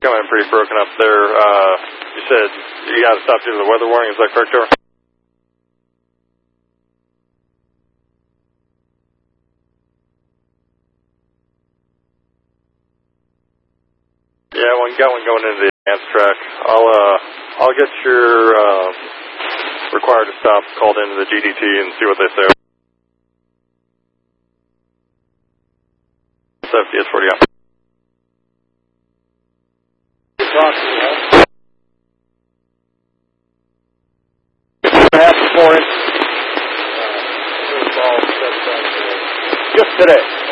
Coming pretty broken up there. You said you got to stop due to the weather warning. Is that correct, over? Yeah, got one going into the advanced track. I'll get your required to stop called into the GDT and see what they say. FDS 40 out. Half to 4 inches. Just today.